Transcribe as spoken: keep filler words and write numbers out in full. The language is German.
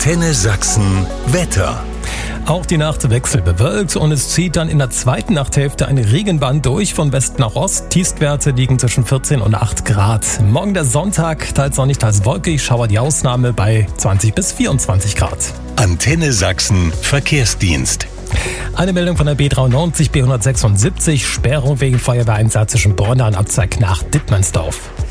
Antenne Sachsen Wetter. Auch die Nacht wechselbewölkt und es zieht dann in der zweiten Nachthälfte eine Regenbahn durch von West nach Ost. Tiefstwerte liegen zwischen vierzehn und acht Grad. Morgen der Sonntag, teils sonnig, teils wolkig, Schauer die Ausnahme bei zwanzig bis vierundzwanzig Grad. Antenne Sachsen Verkehrsdienst. Eine Meldung von der B dreiundneunzig B hundertsechsundsiebzig, Sperrung wegen Feuerwehreinsatz zwischen Borna und Abzweig nach Dittmannsdorf.